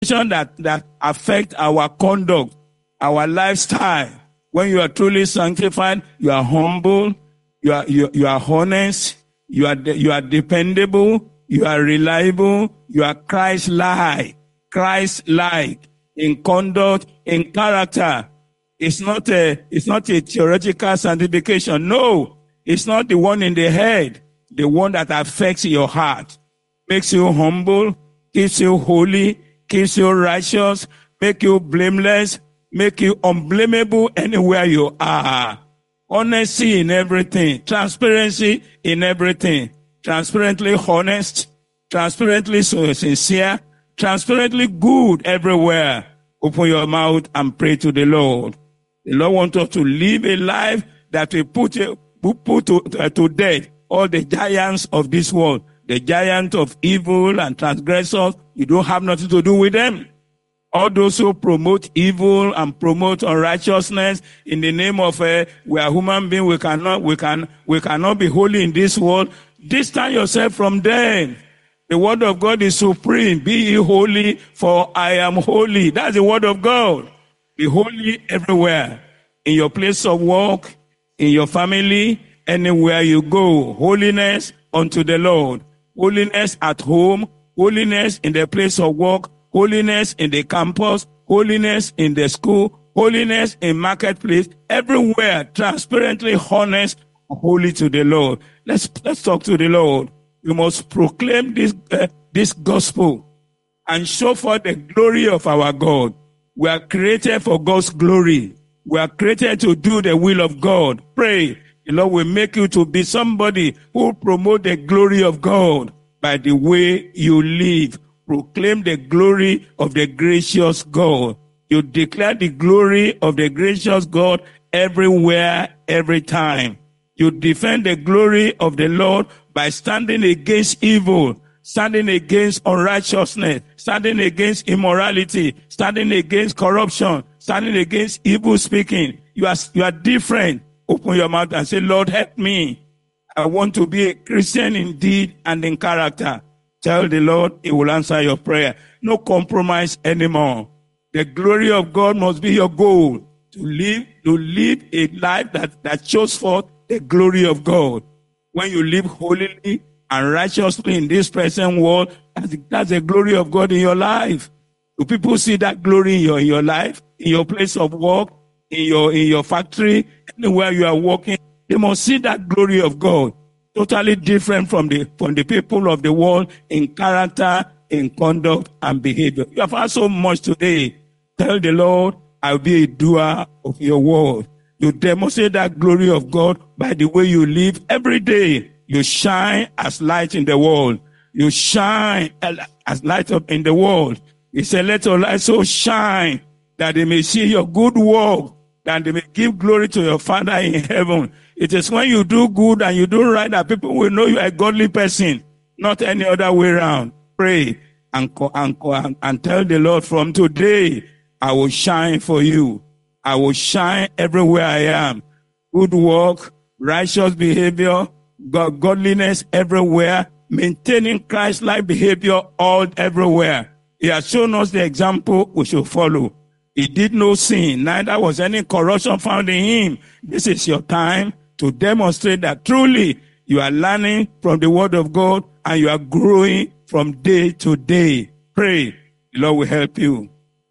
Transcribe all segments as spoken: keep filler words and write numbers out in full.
that, that affect our conduct, our lifestyle. When you are truly sanctified, you are humble, you are, you, you are honest, you are, you are dependable, you are reliable, you are Christ-like, Christ-like in conduct, in character. It's not a, it's not a theoretical sanctification. No, it's not the one in the head, the one that affects your heart, makes you humble, keeps you holy, keeps you righteous, make you blameless, make you unblameable anywhere you are. Honesty in everything, transparency in everything, transparently honest, transparently so sincere, transparently good everywhere. Open your mouth and pray to the Lord. The Lord wants us to live a life that will put, put to, uh, to death all the giants of this world, the giant of evil and transgressors. You don't have nothing to do with them. All those who promote evil and promote unrighteousness in the name of uh, we are human beings, we cannot, we can, we cannot be holy in this world. Distance yourself from them. The word of God is supreme. Be ye holy, for I am holy. That's the word of God. Be holy everywhere. In your place of work, in your family, anywhere you go. Holiness unto the Lord. Holiness at home. Holiness in the place of work. Holiness in the campus. Holiness in the school. Holiness in marketplace. Everywhere, transparently honest, holy to the Lord. Let's, let's talk to the Lord. You must proclaim this, uh, this gospel and show forth the glory of our God. We are created for God's glory. We are created to do the will of God. Pray. The Lord will make you to be somebody who promote the glory of God by the way you live. Proclaim the glory of the gracious God. You declare the glory of the gracious God everywhere, every time. You defend the glory of the Lord by standing against evil, standing against unrighteousness, standing against immorality, standing against corruption, standing against evil speaking. You are, you are different. Open your mouth and say, Lord, help me. I want to be a Christian in deed and in character. Tell the Lord, he will answer your prayer. No compromise anymore. The glory of God must be your goal. To live, to live a life that, that shows forth the glory of God. When you live holily and righteously in this present world, that's, that's the glory of God in your life. Do people see that glory in your, in your life, in your place of work, in your, in your factory, anywhere you are working? They must see that glory of God. Totally different from the, from the people of the world in character, in conduct, and behavior. You have heard so much today. Tell the Lord, I'll be a doer of your word. You demonstrate that glory of God by the way you live every day. You shine as light in the world. You shine as light up in the world. He said, let your light so shine that they may see your good work, that they may give glory to your Father in heaven. It is when you do good and you do right that people will know you are a godly person, not any other way around. Pray and, and, and, and tell the Lord, from today, I will shine for you. I will shine everywhere I am. Good work, righteous behavior, God, godliness everywhere, maintaining Christ-like behavior all everywhere. He has shown us the example we should follow. He did no sin, neither was any corruption found in him. This is your time to demonstrate that truly you are learning from the word of God and you are growing from day to day. Pray, the Lord will help you.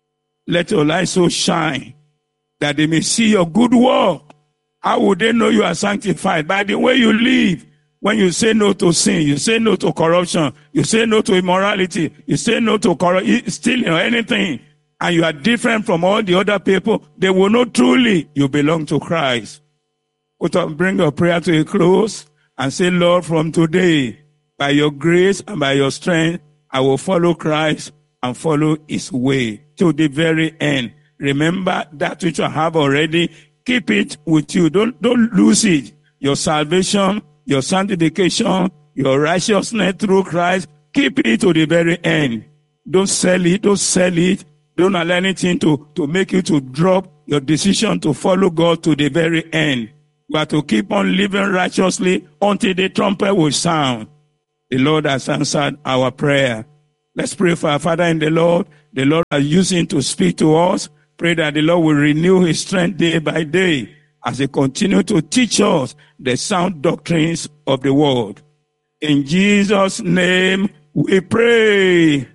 Let your light so shine that they may see your good work. How would they know you are sanctified? By the way you live. When you say no to sin, you say no to corruption, you say no to immorality, you say no to corru- stealing or anything, and you are different from all the other people, they will know truly you belong to Christ. Put up, bring your prayer to a close and say, Lord, from today, by your grace and by your strength, I will follow Christ and follow his way to the very end. Remember that which you have already. Keep it with you. Don't, don't lose it. Your salvation, your sanctification, your righteousness through Christ, keep it to the very end. Don't sell it. Don't sell it. Don't allow anything to, to make you to drop your decision to follow God to the very end. You are to keep on living righteously until the trumpet will sound. The Lord has answered our prayer. Let's pray for our Father in the Lord. the Lord is using to speak to us. Pray that the Lord will renew his strength day by day as he continues to teach us the sound doctrines of the world. In Jesus' name we pray.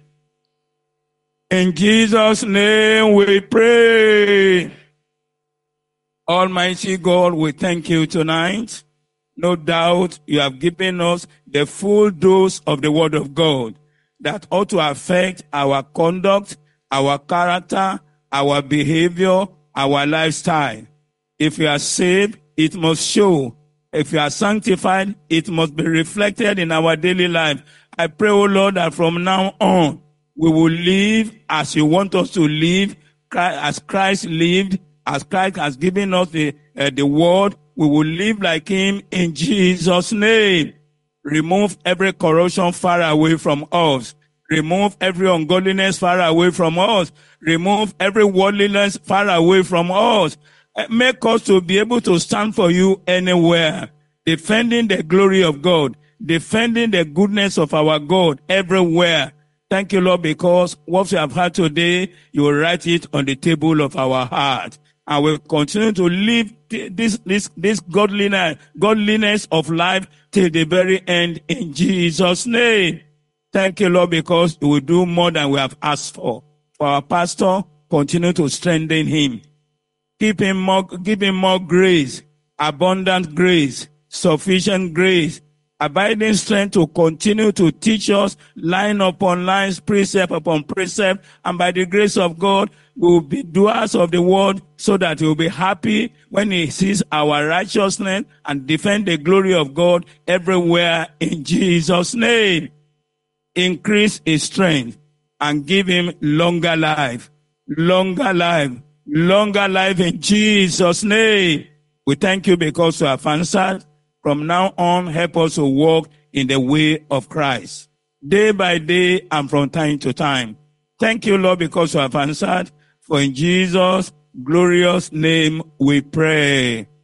In Jesus' name we pray. Almighty God, we thank you tonight. No doubt you have given us the full dose of the word of God that ought to affect our conduct, our character, our behavior, our lifestyle. If you are saved, it must show. If you are sanctified, it must be reflected in our daily life. I pray, O Lord, that from now on, we will live as you want us to live, as Christ lived, as Christ has given us the, uh, the word. We will live like him in Jesus' name. Remove every corruption far away from us. Remove every ungodliness far away from us. Remove every worldliness far away from us. Make us to be able to stand for you anywhere, defending the glory of God, defending the goodness of our God everywhere. Thank you, Lord, because what we have had today, you will write it on the table of our heart. And we'll continue to live this, this, this godliness, godliness of life till the very end in Jesus' name. Thank you, Lord, because you will do more than we have asked for. For our pastor, continue to strengthen him. Keep him more, give him more grace, abundant grace, sufficient grace, abiding strength to continue to teach us line upon lines, precept upon precept, and by the grace of God, we will be doers of the word so that he will be happy when he sees our righteousness and defend the glory of God everywhere in Jesus' name. Increase his strength and give him longer life, longer life, longer life in Jesus' name. We thank you because you have answered. From now on, help us to walk in the way of Christ, day by day and from time to time. Thank you, Lord, because you have answered. For in Jesus' glorious name we pray.